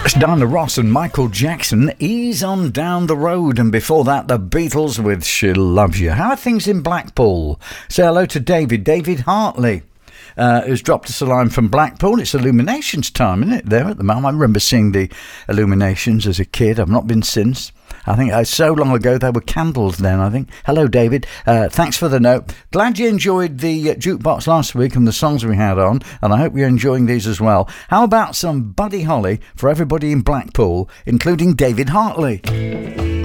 It's Diana Ross and Michael Jackson, Ease on Down the Road, and before that the Beatles with She Loves You. How are things in Blackpool? Say hello to David Hartley, who's dropped us a line from Blackpool. It's Illuminations time, isn't it, there at the moment? I remember seeing the Illuminations as a kid. I've not been since. I think so long ago they were candles then, I think. Hello, David. Thanks for the note. Glad you enjoyed the jukebox last week and the songs we had on, and I hope you're enjoying these as well. How about some Buddy Holly for everybody in Blackpool, including David Hartley?